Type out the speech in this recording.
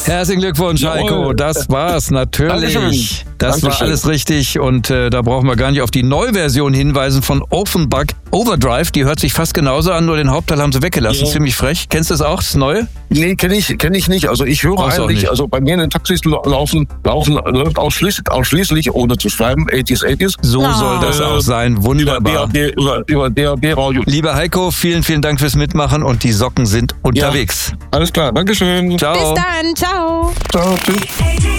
Herzlichen Glückwunsch, Heiko. Das war's natürlich. Dankeschön. Das war alles richtig und da brauchen wir gar nicht auf die Neuversion hinweisen von Offenbach Overdrive. Die hört sich fast genauso an, nur den Hauptteil haben sie weggelassen. Ziemlich frech. Kennst du das auch, das Neue? Nee, kenn ich nicht. Also ich höre eigentlich, also bei mir in den Taxis läuft ausschließlich, ohne zu schreiben, 80s. So soll das auch sein. Wunderbar. Über DAB-Radio. Lieber Heiko, vielen, vielen Dank fürs Mitmachen und die Socken sind unterwegs. Alles klar, Dankeschön. Ciao. Bis dann, ciao. Ciao, tschüss.